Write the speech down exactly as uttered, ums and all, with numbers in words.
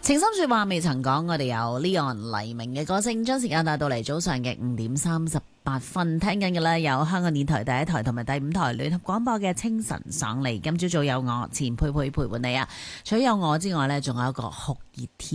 情深說話未曾講，我哋有 Leon 黎明嘅歌聲，將時間帶到嚟早上嘅五點三十八分，聽緊嘅咧有香港電台第一台同埋第五台聯合廣播嘅清晨爽利。今朝早有我錢佩佩陪伴你啊！除咗有我之外呢，仲有一個酷熱天。